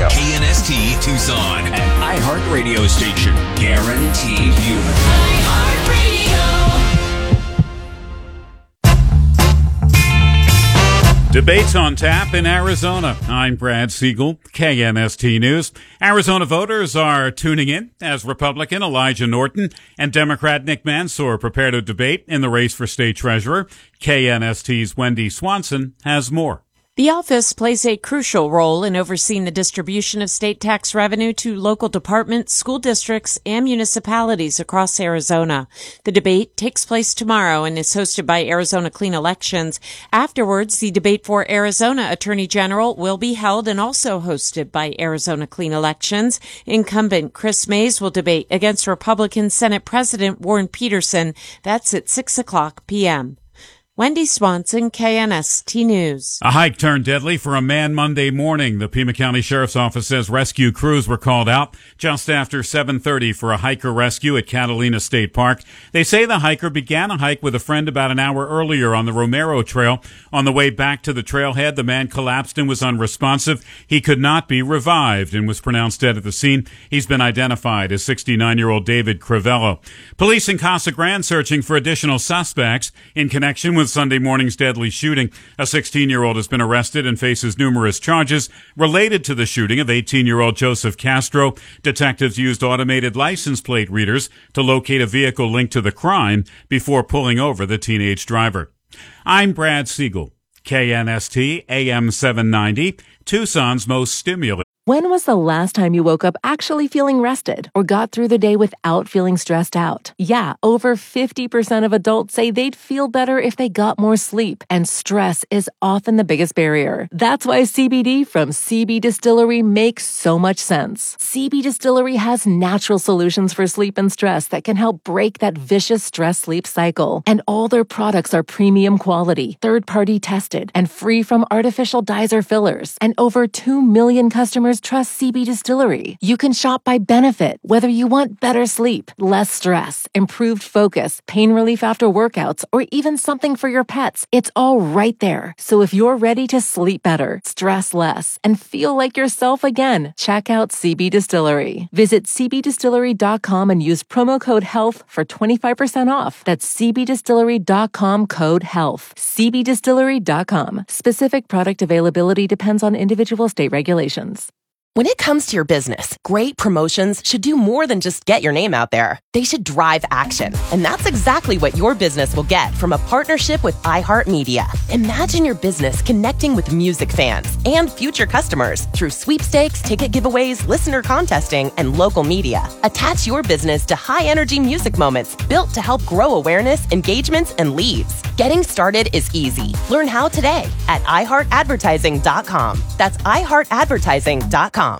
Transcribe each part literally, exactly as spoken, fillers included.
Radio. K N S T Tucson, an iHeart radio station. Guaranteed human. Debates on tap in Arizona. I'm Brad Siegel, K N S T News. Arizona voters are tuning in as Republican Elijah Norton and Democrat Nick Mansour prepare to debate in the race for state treasurer. K N S T's Wendy Swanson has more. The office plays a crucial role in overseeing the distribution of state tax revenue to local departments, school districts, and municipalities across Arizona. The debate takes place tomorrow and is hosted by Arizona Clean Elections. Afterwards, the debate for Arizona Attorney General will be held and also hosted by Arizona Clean Elections. Incumbent Chris Mays will debate against Republican Senate President Warren Peterson. That's at six o'clock p.m. Wendy Swanson, K N S T News. A hike turned deadly for a man Monday morning. The Pima County Sheriff's Office says rescue crews were called out just after seven thirty for a hiker rescue at Catalina State Park. They say the hiker began a hike with a friend about an hour earlier on the Romero Trail. On the way back to the trailhead, the man collapsed and was unresponsive. He could not be revived and was pronounced dead at the scene. He's been identified as sixty-nine-year-old David Crivello. Police in Casa Grande searching for additional suspects in connection with Sunday morning's deadly shooting. A sixteen-year-old has been arrested and faces numerous charges related to the shooting of eighteen-year-old Joseph Castro. Detectives used automated license plate readers to locate a vehicle linked to the crime before pulling over the teenage driver. I'm Brad Siegel, K N S T A M seven ninety, Tucson's most stimulating. When was the last time you woke up actually feeling rested or got through the day without feeling stressed out? Yeah, over fifty percent of adults say they'd feel better if they got more sleep, and stress is often the biggest barrier. That's why C B D from C B Distillery makes so much sense. C B Distillery has natural solutions for sleep and stress that can help break that vicious stress-sleep cycle. And all their products are premium quality, third-party tested, and free from artificial dyes or fillers. And over two million customers trust C B Distillery. You can shop by benefit, whether you want better sleep, less stress, improved focus, pain relief after workouts, or even something for your pets. It's all right there. So if you're ready to sleep better, stress less, and feel like yourself again, check out C B Distillery. Visit c b distillery dot com and use promo code HEALTH for twenty-five percent off. That's c b distillery dot com code HEALTH. c b distillery dot com. Specific product availability depends on individual state regulations. When it comes to your business, great promotions should do more than just get your name out there. They should drive action. And that's exactly what your business will get from a partnership with iHeartMedia. Imagine your business connecting with music fans and future customers through sweepstakes, ticket giveaways, listener contesting, and local media. Attach your business to high-energy music moments built to help grow awareness, engagements, and leads. Getting started is easy. Learn how today at i heart advertising dot com. That's i heart advertising dot com.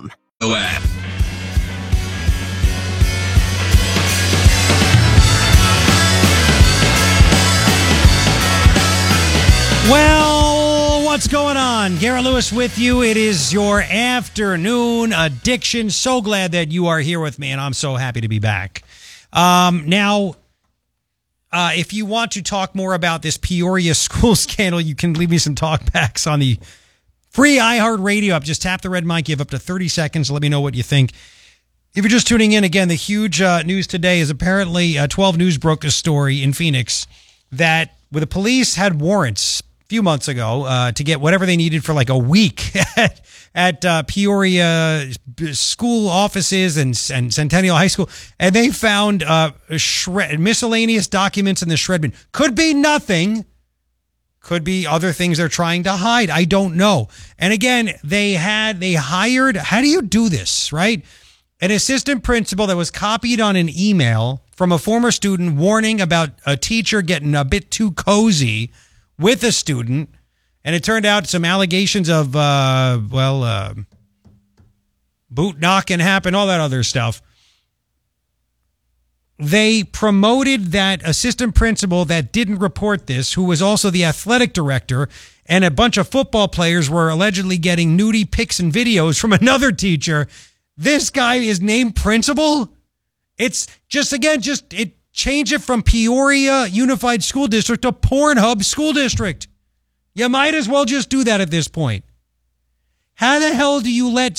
Well, what's going on? Garrett Lewis with you. It is your afternoon addiction. So glad that you are here with me, and I'm so happy to be back. Um, now, uh, if you want to talk more about this Peoria school scandal, you can leave me some talkbacks on the free iHeartRadio app. Just tap the red mic. You have up to thirty seconds. Let me know what you think. If you're just tuning in, again, the huge uh, news today is apparently uh, twelve News broke a story in Phoenix that where the police had warrants a few months ago uh, to get whatever they needed for like a week at, at uh, Peoria school offices and, and Centennial High School, and they found uh, shred, miscellaneous documents in the shred bin. Could be nothing. Could be other things they're trying to hide. I don't know. And again, they had, they hired, how do you do this, right? An assistant principal that was copied on an email from a former student warning about a teacher getting a bit too cozy with a student. And it turned out some allegations of, uh, well, uh, boot knocking happened, all that other stuff. They promoted that assistant principal that didn't report this, who was also the athletic director, and a bunch of football players were allegedly getting nudie pics and videos from another teacher. This guy is named principal? It's just, again, just it change it from Peoria Unified School District to Pornhub School District. You might as well just do that at this point. How the hell do you let